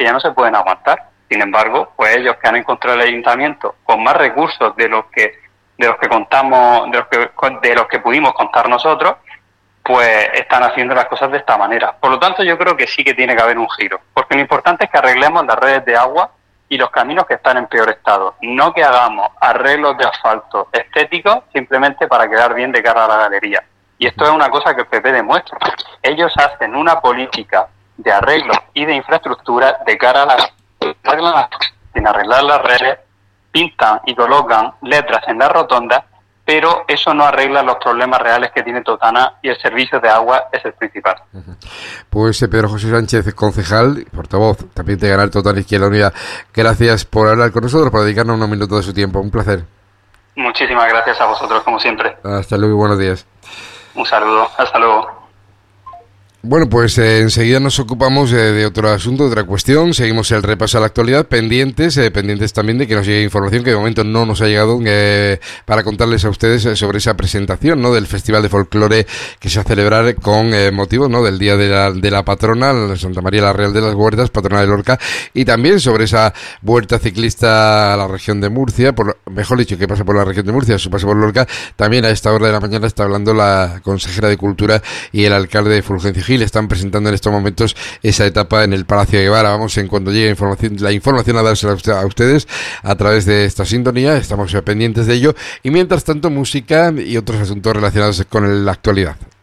que ya no se pueden aguantar. Sin embargo, pues ellos que han encontrado el ayuntamiento con más recursos de los que contamos, de los que pudimos contar nosotros, pues están haciendo las cosas de esta manera. Por lo tanto, yo creo que sí que tiene que haber un giro, porque lo importante es que arreglemos las redes de agua y los caminos que están en peor estado, no que hagamos arreglos de asfalto estéticos simplemente para quedar bien de cara a la galería. Y esto es una cosa que el PP demuestra. Ellos hacen una política de arreglo y de infraestructura de cara a sin arreglar las redes, pintan y colocan letras en la rotonda, pero eso no arregla los problemas reales que tiene Totana, y el servicio de agua es el principal. Pues Pedro José Sánchez, concejal, portavoz también de Ganar Totana Izquierda Unida, gracias por hablar con nosotros, por dedicarnos unos minutos de su tiempo. Un placer. Muchísimas gracias a vosotros, como siempre. Hasta luego y buenos días. Un saludo, hasta luego. Bueno, pues enseguida nos ocupamos de otro asunto, de otra cuestión. Seguimos el repaso a la actualidad, pendientes también de que nos llegue información que de momento no nos ha llegado para contarles a ustedes sobre esa presentación, ¿no?, del Festival de Folclore que se va a celebrar con motivo, ¿no?, del Día de la Patrona, Santa María la Real de las Huertas, patrona de Lorca, y también sobre esa vuelta ciclista a la región de Murcia, mejor dicho, que pasa por la región de Murcia, su paso por Lorca. También a esta hora de la mañana está hablando la consejera de Cultura y el alcalde de Fulgencio Gil. Están presentando en estos momentos esa etapa en el Palacio de Guevara. Vamos, en cuanto llegue la información a dársela a ustedes a través de esta sintonía. Estamos pendientes de ello. Y mientras tanto, música y otros asuntos relacionados con la actualidad.